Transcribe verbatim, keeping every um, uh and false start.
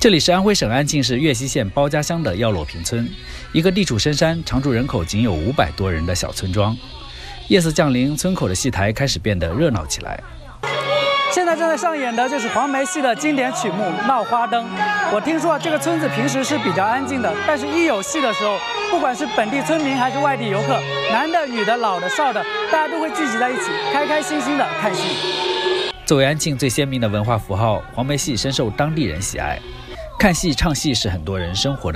这里是安徽省安庆市岳西县包家乡的药洛坪村，一个地处深山、常住人口仅有五百多人的小村庄。夜色降临，村口的戏台开始变得热闹起来。现在正在上演的就是黄梅戏的经典曲目《闹花灯》。我听说这个村子平时是比较安静的，但是一有戏的时候，不管是本地村民还是外地游客，男的、女的、老的、少的，大家都会聚集在一起，开开心心的看戏。作为安庆最鲜明的文化符号，黄梅戏深受当地人喜爱。看戏、唱戏是很多人生活的